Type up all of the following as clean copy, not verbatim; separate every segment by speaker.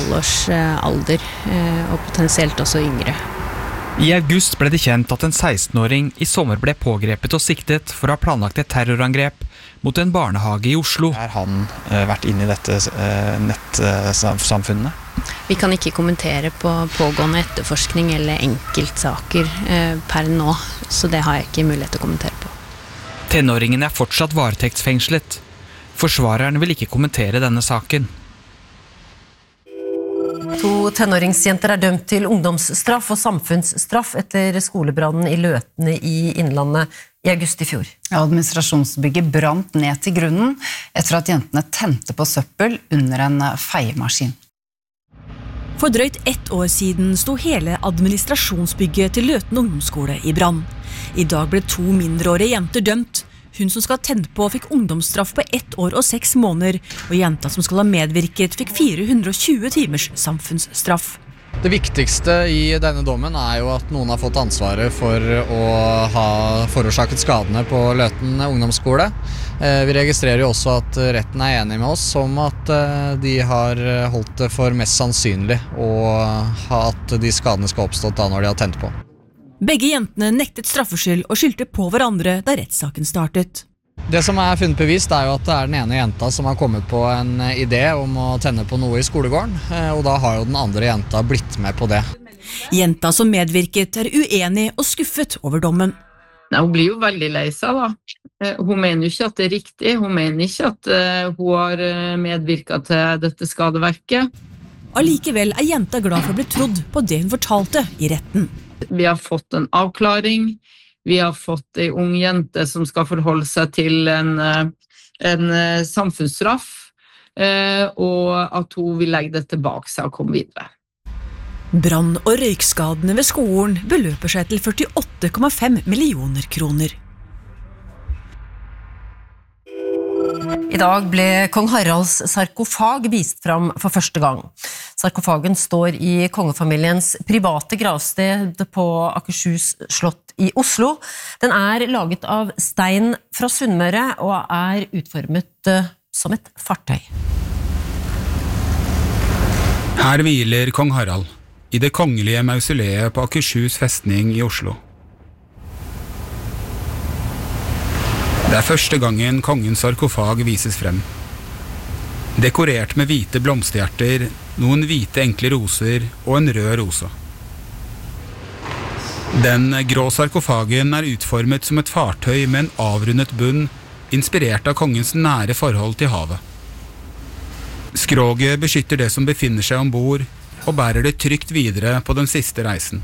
Speaker 1: halvårs alder, og potensielt også yngre.
Speaker 2: I august ble det kjent at en 16-åring i sommer ble pågrepet og siktet for å ha planlagt et terrorangrep mot en barnehage i Oslo. Har han vært inne i dette nettsamfunnet?
Speaker 1: Vi kan ikke kommentere på pågående etterforskning eller enkeltsaker per nå, så det har jeg ikke mulighet til å kommentere på.
Speaker 2: Tenåringen er fortsatt varetektsfengslet. Forsvareren vil ikke kommentere denne saken.
Speaker 3: 2 tenåringsjenter er dømt til ungdomsstraff og samfunnsstraff etter skolebrannen i Løten i Innlandet i august i fjor.
Speaker 4: Administrasjonsbygget brant ned til grunnen etter at jentene tente på søppel under en feiemaskin.
Speaker 5: For drøyt 1 år siden sto hele administrasjonsbygget til Løten ungdomsskole i brann. I dag ble 2 mindreårige jenter dømt. Hun som skal ha tent på fikk ungdomsstraff på 1 år og 6 måneder, og jenta som skal ha medvirket fikk 420 timers samfunnsstraff.
Speaker 6: Det viktigste i denne dommen er jo at noen har fått ansvaret for å ha forårsaket skadene på Løten ungdomsskole. Vi registrerer jo også at retten er enig med oss om at de har holdt det for mest sannsynlig, og at de skadene skal ha oppstått da når de har tent på.
Speaker 5: Begge jentene nektet straffskyld og skyldte på hverandre da rettssaken startet.
Speaker 6: Det som er funnet bevist er jo at det er den ene jenta som har kommet på en idé om å tenne på noe i skolegården, og da har jo den andre jenta blitt med på det.
Speaker 5: Jenta som medvirket er uenig og skuffet over dommen.
Speaker 7: Nei, hun blir jo veldig lei seg da. Hun mener jo ikke at det er riktig, hun mener ikke at hun har medvirket til dette skadeverket.
Speaker 5: Allikevel er jenta glad for å bli trodd på det hun fortalte i retten.
Speaker 7: Vi har fått en avklaring, vi har fått en ung jente som skal forholde seg til en samfunnsstraff, og at hun vil legge det tilbake seg og komme videre.
Speaker 5: Brann- og røykskadene ved skolen beløper seg til 48,5 millioner kroner.
Speaker 3: I dag ble kong Haralds sarkofag vist fram for første gang. Sarkofagen står i kongefamiliens private gravsted på Akershus slott i Oslo. Den er laget av stein fra Sunnmøre og er utformet som et fartøy.
Speaker 8: Her hviler kong Harald i det kongelige mausoleet på Akershus festning i Oslo. Det er første gangen kongens sarkofag vises frem. Dekorert med hvite blomsterhjerter, noen hvite enkle roser og en rød rose. Den grå sarkofagen er utformet som et fartøy med en avrundet bunn, inspirert av kongens nære forhold til havet. Skroget beskytter det som befinner seg ombord, og bærer det trygt videre på den siste reisen.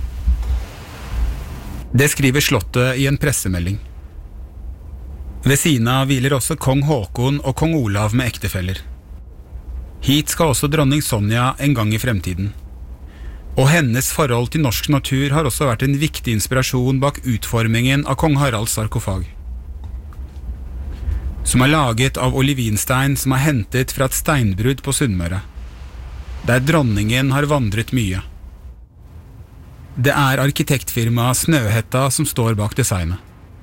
Speaker 8: Det skriver slottet i en pressemelding. Ved siden av hviler også kong Håkon og kong Olav med ektefeller. Hit skal også dronning Sonja en gang i fremtiden. Og hennes forhold til norsk natur har også vært en viktig inspirasjon bak utformingen av kong Haralds sarkofag. Som er laget av olivinstein som er hentet fra et steinbrudd på Sunnmøre, der dronningen har vandret mye. Det er arkitektfirmaet Snøhetta som står bak designet.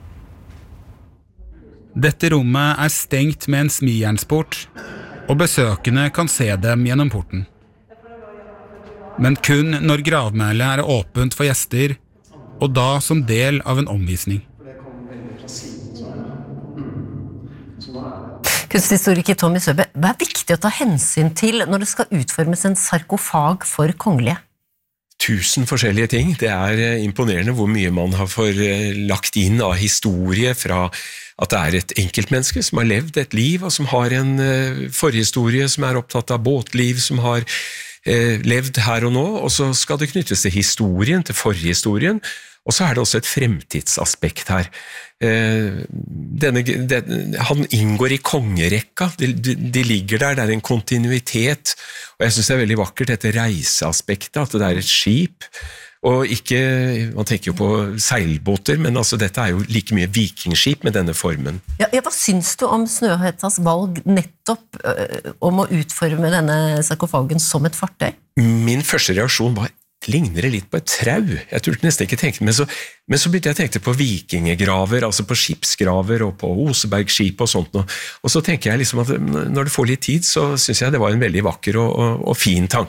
Speaker 8: Dette rommet er stengt med en smijernsport, og besøkende kan se dem gjennom porten. Men kun når gravmælet er åpent for gjester, og da som del av en omvisning.
Speaker 3: Kunsthistoriker Tommy Søbe, hva er viktig å ta hensyn til når det skal utformes en sarkofag for kongelige?
Speaker 9: 1000 forskjellige ting. Det er imponerende hvor mye man har lagt inn av historie fra at det er et enkeltmenneske som har levd et liv, og som har en forhistorie, som er opptatt av båtliv, som har levd her og nå, og så skal det knyttes til historien, til forhistorien, og så er det også et fremtidsaspekt her. Han inngår i kongerekka, de ligger der, det er en kontinuitet, og jeg synes det er veldig vakkert dette reiseaspektet, at det er et skip, og ikke, man tenker jo på seilbåter, men altså dette er jo like mye vikingskip med denne formen.
Speaker 3: Ja, hva syns du om Snøhettas valg nettopp om å utforme denne sarkofagen som et fartøy?
Speaker 9: Min første reaksjon var, ligner det litt på et trau? Jeg turte nesten ikke tenke, men så begynte jeg å tenke på vikingegraver, altså på skipsgraver og på Osebergskip og sånt, og så tenker jeg liksom at når det får litt tid, så synes jeg det var en veldig vakker og fin tanke.